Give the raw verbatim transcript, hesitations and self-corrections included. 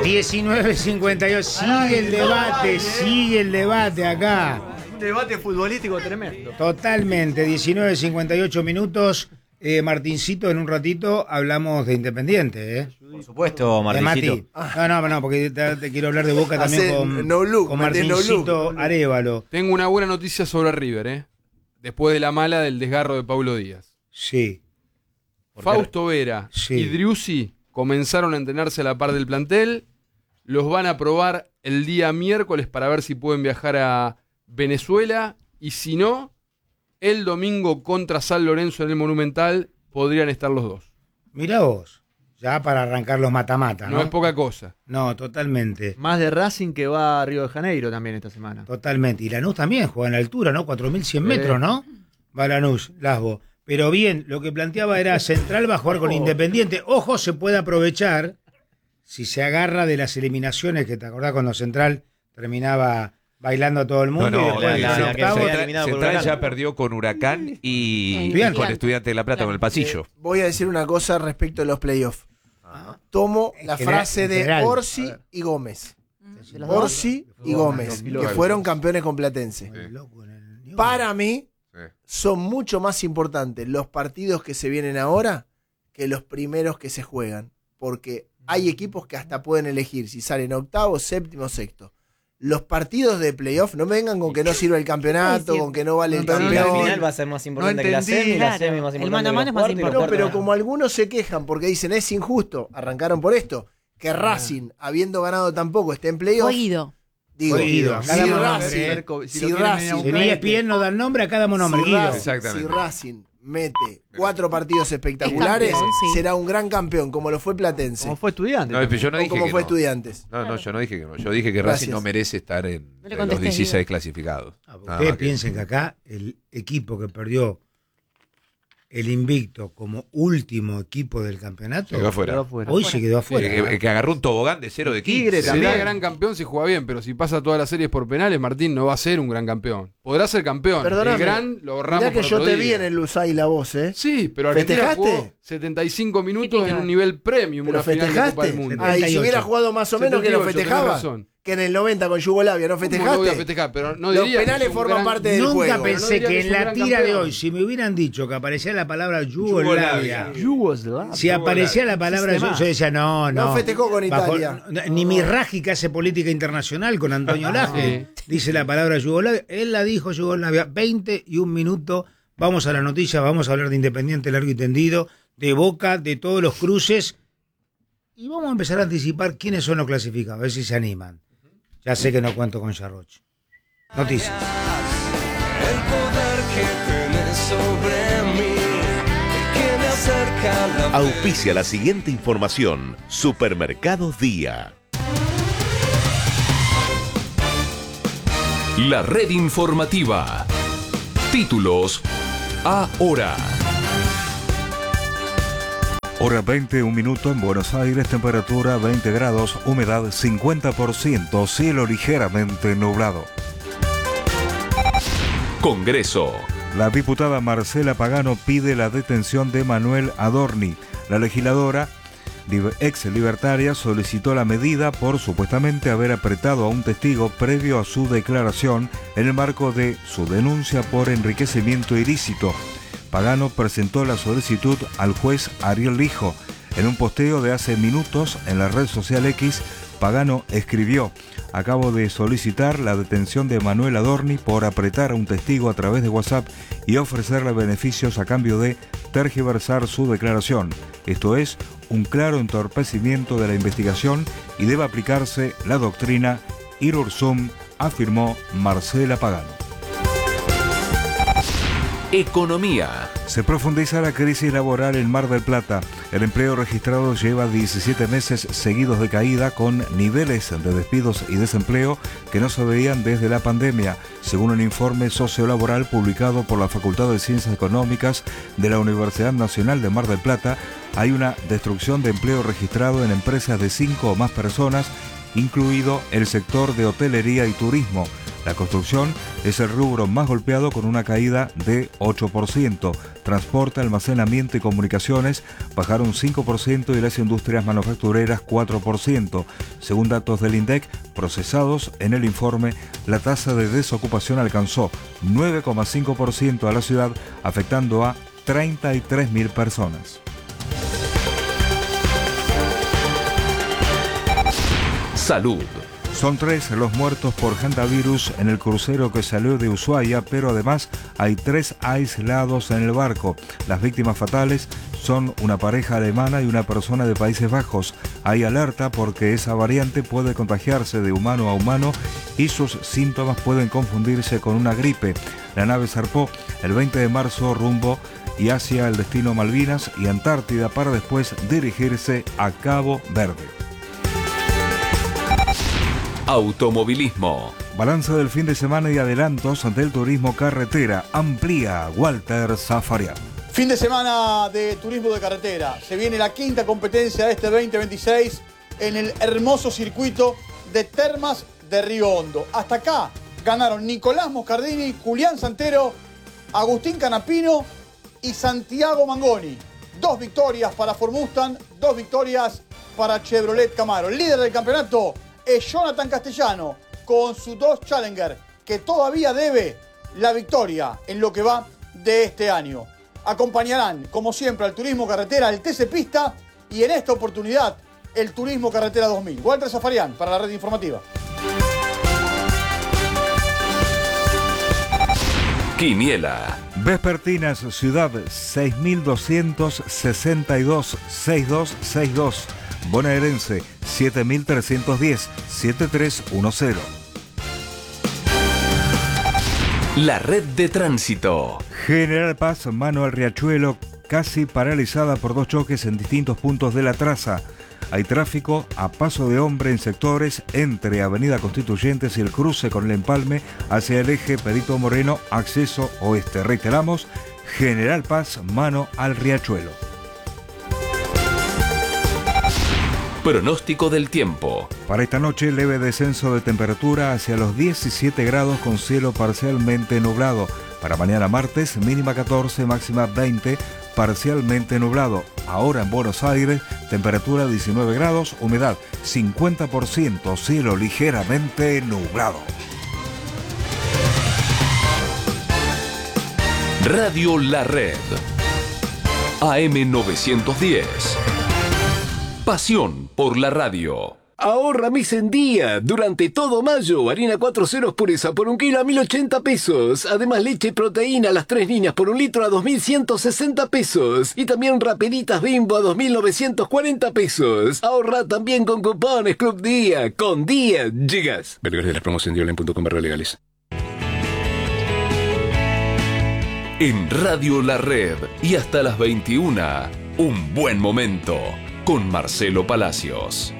diecinueve cincuenta y ocho. Sigue el debate, sigue el debate acá. Un debate futbolístico tremendo. Totalmente. diecinueve cincuenta y ocho minutos. Eh, Martincito, en un ratito hablamos de Independiente, ¿eh? Por supuesto, Martincito. De Mati. No, no, no, porque te, te quiero hablar de Boca también Hacé con, no look, con metés no Martincito look. Arévalo. Tengo una buena noticia sobre River, ¿eh? Después de la mala del desgarro de Paulo Díaz. Sí. Fausto Vera Sí. y Driussi comenzaron a entrenarse a la par del plantel. Los van a probar el día miércoles para ver si pueden viajar a Venezuela. Y si no, el domingo contra San Lorenzo en el Monumental podrían estar los dos. Mirá vos, ya para arrancar los mata-mata, ¿no? No es poca cosa. No, totalmente. Más de Racing que va a Río de Janeiro también esta semana. Totalmente. Y Lanús también juega en altura, ¿no? cuatro mil cien Sí. metros, ¿no? Va Lanús, Lasbo. Pero bien, lo que planteaba era Central va a jugar con Independiente. Ojo, se puede aprovechar si se agarra de las eliminaciones, que te acordás cuando Central terminaba bailando a todo el mundo. No, no, y después la- en la- los la- octavos- Central, eliminado por Central Huracán. ya perdió con Huracán y Estudiante. con Estudiante de La Plata, con el pasillo. Eh, voy a decir una cosa respecto de los playoffs. Tomo En la general- frase en de general. Orsi A ver. y Gómez. De los dos. Orsi y Gómez, que fueron campeones con Platense. El loco en el Newell's. Para mí, Sí. son mucho más importantes los partidos que se vienen ahora que los primeros que se juegan. Porque hay equipos que hasta pueden elegir si salen octavo, séptimo, sexto. Los partidos de playoff no me vengan con que no sirve el campeonato, Sí, sí. con que no vale el Pero Sí, la campeón. final va a ser más importante No que la entendí. semi, la Claro. semi más El importante mano a que mano los es más cuartos y los No, importante. pero cuartos. como algunos se quejan porque dicen es injusto, arrancaron por esto, que Racing, habiendo ganado tampoco, esté en playoff. Fue Guido. Digo, Fue Guido. si Cada Racing, monombre, ¿eh? si Si lo quieren Racing venir a Si en buscar, E S P N no dan nombre a cada monombre, si Guido. Racing, Exactamente. si Racing mete cuatro partidos espectaculares, Es campeón, sí. será un gran campeón, como lo fue Platense. Como fue estudiante. No, pero yo no o dije como que fue no. Estudiantes. No, no, yo no dije que no. Yo dije que Gracias. Racing no merece estar en, No le en los contestes, dieciséis Guido. clasificados. Ah, Nada Ustedes más que- piensen que acá el equipo que perdió el invicto como último equipo del campeonato, Se quedó afuera. Quedó afuera. hoy se quedó Sí, afuera. que, que agarró un tobogán de cero de Tigre quince. también. Será gran campeón si juega bien, pero si pasa todas las series por penales, Martín no va a ser un gran campeón. Podrá ser campeón. Perdóname, el gran lo ahorramos Mirá que para yo otro te día. vi en el Lusay la voz, ¿eh? Sí, pero Argentina ¿Festejaste? jugó setenta y cinco minutos ¿Qué tiene en que un ver? nivel premium, ¿Pero una final de Copa festejaste? del Mundo. Ah, y si setenta y ocho. hubiera jugado más o menos que lo setenta y ocho, tenés festejaba. razón. Que en el noventa con Yugoslavia no ¿Cómo festejaste. lo voy a festejar? Pero no Los diría que penales es un forman gran- parte del Nunca juego. no pensé diría que que es en un la gran tira de campeón. hoy, si me hubieran dicho que aparecía la palabra Yugoslavia, Yugoslavia. si aparecía la palabra Sistema. yo, yo decía no, no. No festejó con Bajo- Italia. ni Mirraji, que hace política internacional con Antonio Laje, dice la palabra Yugoslavia. Él la dijo Yugoslavia. veinte y un minutos. Vamos a la noticia, vamos a hablar de Independiente largo y tendido, de Boca, de todos los cruces. Y vamos a empezar a anticipar quiénes son los clasificados, a ver si se animan. Ya sé que no cuento con Yarroch. Noticias. El poder que tienes sobre mí, que me acerca a la Auspicia la siguiente información. Supermercados Día. La red informativa. Títulos ahora. Hora veinte, un minuto en Buenos Aires, temperatura veinte grados, humedad cincuenta por ciento, cielo ligeramente nublado. Congreso. La diputada Marcela Pagano pide la detención de Manuel Adorni. La legisladora, ex libertaria, solicitó la medida por supuestamente haber apretado a un testigo previo a su declaración en el marco de su denuncia por enriquecimiento ilícito. Pagano presentó la solicitud al juez Ariel Lijo. En un posteo de hace minutos en la red social X, Pagano escribió: acabo de solicitar la detención de Manuel Adorni por apretar a un testigo a través de WhatsApp y ofrecerle beneficios a cambio de tergiversar su declaración. Esto es un claro entorpecimiento de la investigación y debe aplicarse la doctrina Irursum, afirmó Marcela Pagano. Economía. Se profundiza la crisis laboral en Mar del Plata. El empleo registrado lleva diecisiete meses seguidos de caída, con niveles de despidos y desempleo que no se veían desde la pandemia, según un informe sociolaboral publicado por la Facultad de Ciencias Económicas de la Universidad Nacional de Mar del Plata. Hay una destrucción de empleo registrado en empresas de cinco o más personas, incluido el sector de hotelería y turismo. La construcción es el rubro más golpeado con una caída de ocho por ciento. Transporte, almacenamiento y comunicaciones bajaron cinco por ciento y las industrias manufactureras cuatro por ciento. Según datos del INDEC procesados en el informe, la tasa de desocupación alcanzó nueve coma cinco por ciento a la ciudad, afectando a treinta y tres mil personas. Salud. Son tres los muertos por hantavirus en el crucero que salió de Ushuaia, pero además hay tres aislados en el barco. Las víctimas fatales son una pareja alemana y una persona de Países Bajos. Hay alerta porque esa variante puede contagiarse de humano a humano y sus síntomas pueden confundirse con una gripe. La nave zarpó el veinte de marzo rumbo y hacia el destino Malvinas y Antártida para después dirigirse a Cabo Verde. Automovilismo. Balance del fin de semana y adelantos del turismo carretera. Amplía Walter Zafarian. Fin de semana de turismo de carretera. Se viene la quinta competencia de este veinte veintiséis en el hermoso circuito de Termas de Río Hondo. Hasta acá ganaron Nicolás Moscardini, Julián Santero, Agustín Canapino y Santiago Mangoni. Dos victorias para Ford Mustang, dos victorias para Chevrolet Camaro. El líder del campeonato es Jonathan Castellano con su Dodge Challenger, que todavía debe la victoria en lo que va de este año. Acompañarán, como siempre, al Turismo Carretera, el T C Pista y en esta oportunidad el Turismo Carretera dos mil. Walter Zafarian para la red informativa. Quiniela. Vespertinas Ciudad seis mil doscientos sesenta y dos, sesenta y dos sesenta y dos. Bonaerense siete mil trescientos diez, setenta y tres diez. La red de tránsito. General Paz, mano al Riachuelo, casi paralizada por dos choques en distintos puntos de la traza. Hay tráfico a paso de hombre en sectores entre Avenida Constituyentes y el cruce con el empalme hacia el eje Perito Moreno, acceso oeste. Reiteramos, General Paz, mano al Riachuelo. Pronóstico del tiempo. Para esta noche, leve descenso de temperatura hacia los diecisiete grados con cielo parcialmente nublado. Para mañana martes, mínima catorce, máxima veinte, parcialmente nublado. Ahora en Buenos Aires, temperatura diecinueve grados, humedad cincuenta por ciento, cielo ligeramente nublado. Radio La Red. A M novecientos diez. Pasión por la radio. Ahorra mes en día. Durante todo mayo, harina cuatro ceros pureza por un kilo a mil ochenta pesos. Además, leche y proteína a las tres líneas por un litro a dos mil ciento sesenta pesos. Y también Rapiditas Bimbo a dos mil novecientos cuarenta pesos. Ahorra también con cupones Club Día. Con Día llegas. Vergas de la promoción de online punto com barra legales. En Radio La Red y hasta las veintiuna, un buen momento con Marcelo Palacios.